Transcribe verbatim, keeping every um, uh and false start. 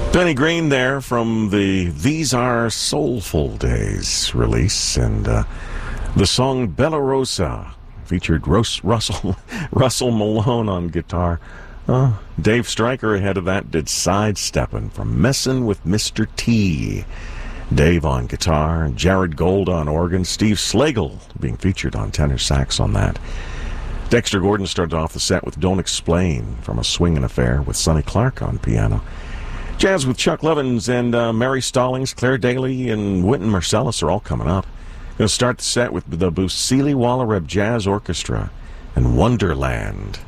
Benny Green there from the These Are Soulful Days release, and uh, the song Bella Rosa featured Ros- Russell Russell Malone on guitar. Uh, Dave Stryker ahead of that did Sidesteppin' from Messin' with Mister T. Dave on guitar, Jared Gold on organ, Steve Slagle being featured on tenor sax on that. Dexter Gordon started off the set with Don't Explain from A Swingin' Affair with Sonny Clark on piano. Jazz with Chuck Levins and uh, Mary Stallings, Claire Daly, and Wynton Marsalis are all coming up. Going to start the set with the Busili Wallareb Jazz Orchestra and Wonderland.